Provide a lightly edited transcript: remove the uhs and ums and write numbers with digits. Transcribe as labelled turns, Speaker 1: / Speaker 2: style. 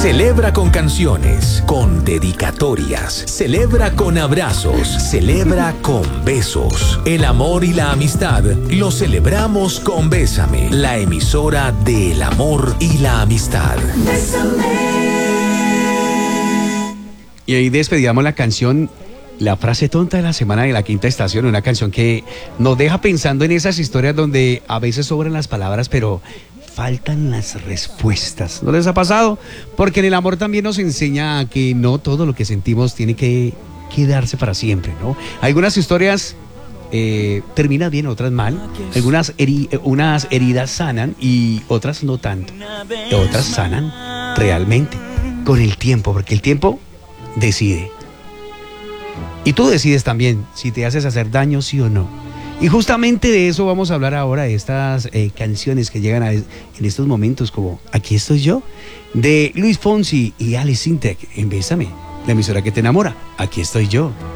Speaker 1: Celebra con canciones, con dedicatorias, celebra con abrazos, celebra con besos. El amor y la amistad lo celebramos con Bésame, la emisora del amor y la amistad.
Speaker 2: Y ahí despedíamos la canción, la frase tonta de la semana de La Quinta Estación, una canción que nos deja pensando en esas historias donde a veces sobran las palabras, pero faltan las respuestas. ¿No les ha pasado? Porque en el amor también nos enseña que no todo lo que sentimos tiene que quedarse para siempre, ¿no? Algunas historias terminan bien, otras mal. Unas heridas sanan y otras no tanto. Otras sanan realmente con el tiempo, porque el tiempo decide. Y tú decides también si te haces hacer daño, sí o no. Y justamente de eso vamos a hablar ahora, de estas canciones que llegan en estos momentos, como Aquí estoy yo, de Luis Fonsi y Alex Sintek en Bésame, la emisora que te enamora. Aquí estoy yo.